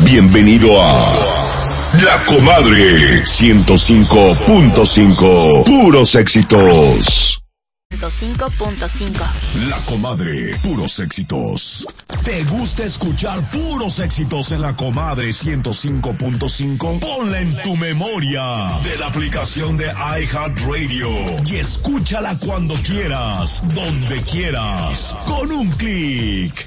Bienvenido a La Comadre 105.5. Puros éxitos. 105.5. La Comadre, puros éxitos. ¿Te gusta escuchar puros éxitos en La Comadre 105.5? Ponla en tu memoria de la aplicación de iHeartRadio y escúchala cuando quieras, donde quieras, con un clic.